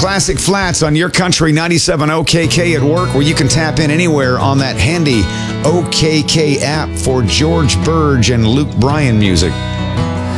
Classic Flats on your country 97 OKK at work, where you can tap in anywhere on that handy OKK app for George Burge and Luke Bryan music.